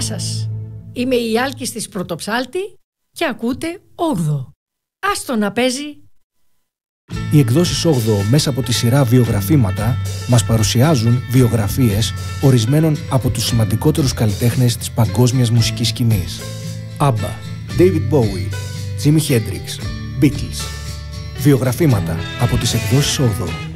Γεια σας, είμαι η Άλκης της Πρωτοψάλτη και ακούτε 8. Άστο να παίζει. Οι εκδόσεις 8 μέσα από τη σειρά βιογραφήματα μας παρουσιάζουν βιογραφίες ορισμένων από τους σημαντικότερους καλλιτέχνες της παγκόσμιας μουσικής σκηνής. ABBA, David Bowie, Jimi Hendrix, Beatles. Βιογραφήματα από τις εκδόσεις 8.